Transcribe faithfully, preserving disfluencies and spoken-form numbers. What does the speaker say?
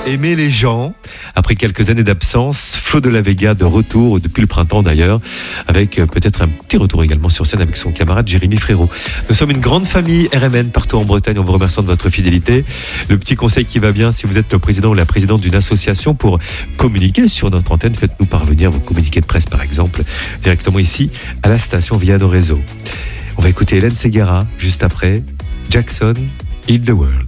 Aimer les gens. Après quelques années d'absence, Flo de la Vega de retour depuis le printemps d'ailleurs, avec peut-être un petit retour également sur scène avec son camarade Jérémy Frérot. Nous sommes une grande famille R M N partout en Bretagne. On vous remercie de votre fidélité. Le petit conseil qui va bien, si vous êtes le président ou la présidente d'une association, pour communiquer sur notre antenne, faites-nous parvenir vos communiqués de presse par exemple, directement ici à la station via nos réseaux. On va écouter Hélène Ségara juste après. Jackson, Heal the World.